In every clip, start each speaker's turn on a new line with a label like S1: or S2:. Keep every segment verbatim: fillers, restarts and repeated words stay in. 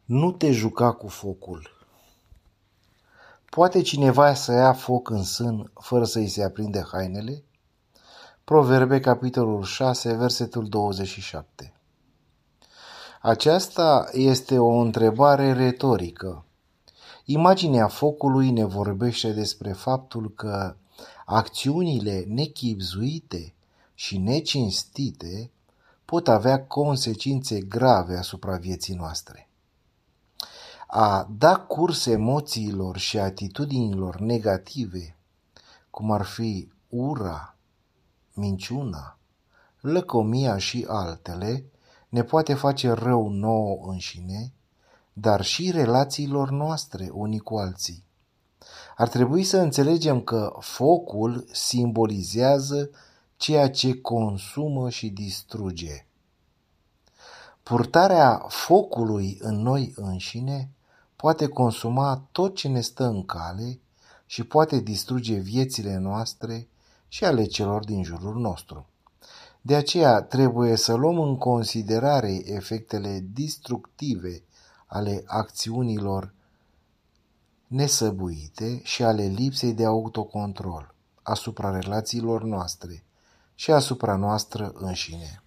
S1: Nu te juca cu focul. Poate cineva să ia foc în sân fără să îi se aprinde hainele? Proverbe, capitolul șase, versetul douăzeci și șapte. Aceasta este o întrebare retorică. Imaginea focului ne vorbește despre faptul că acțiunile nechibzuite și necinstite pot avea consecințe grave asupra vieții noastre. A da curs emoțiilor și atitudinilor negative, cum ar fi ura, minciuna, lăcomia și altele, ne poate face rău nouă înșine, dar și relațiilor noastre unii cu alții. Ar trebui să înțelegem că focul simbolizează ceea ce consumă și distruge. Purtarea focului în noi înșine poate consuma tot ce ne stă în cale și poate distruge viețile noastre și ale celor din jurul nostru. De aceea trebuie să luăm în considerare efectele distructive ale acțiunilor nesăbuite și ale lipsei de autocontrol asupra relațiilor noastre și asupra noastră înșine.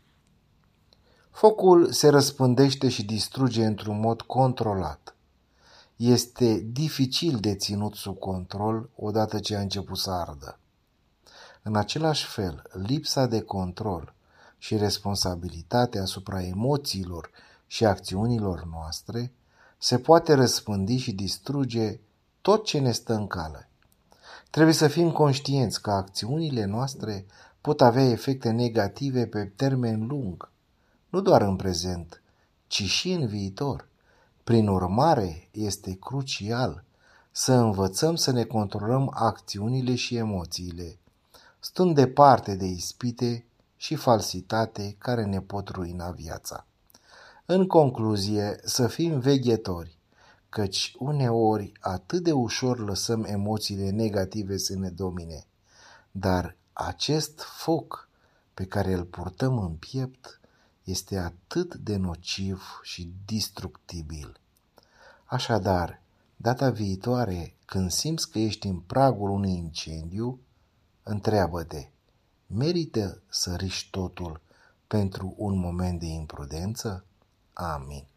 S1: Focul se răspândește și distruge într-un mod controlat. Este dificil de ținut sub control odată ce a început să ardă. În același fel, lipsa de control și responsabilitatea asupra emoțiilor și acțiunilor noastre se poate răspândi și distruge tot ce ne stă în cale. Trebuie să fim conștienți că acțiunile noastre pot avea efecte negative pe termen lung, nu doar în prezent, ci și în viitor. Prin urmare, este crucial să învățăm să ne controlăm acțiunile și emoțiile, stând departe de ispite și falsitate care ne pot ruina viața. În concluzie, să fim veghetori, căci uneori atât de ușor lăsăm emoțiile negative să ne domine, dar acest foc pe care îl purtăm în piept este atât de nociv și destructibil. Așadar, data viitoare, când simți că ești în pragul unui incendiu, întreabă-te, merită să riști totul pentru un moment de imprudență? Amin.